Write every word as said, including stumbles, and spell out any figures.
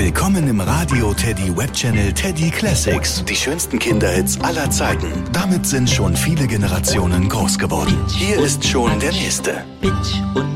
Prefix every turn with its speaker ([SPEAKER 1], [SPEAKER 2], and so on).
[SPEAKER 1] Willkommen im Radio Teddy Webchannel Teddy Classics. Die schönsten Kinderhits aller Zeiten. Damit sind schon viele Generationen groß geworden. Hier ist schon der nächste.
[SPEAKER 2] Pitch und